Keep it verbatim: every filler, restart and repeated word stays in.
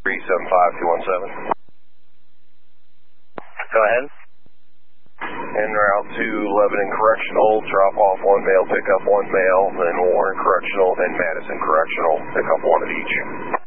three seven five two one seven. Go ahead. En route to Lebanon Correctional, drop off one male, pick up one male, then Warren Correctional, then Madison Correctional, pick up one of each.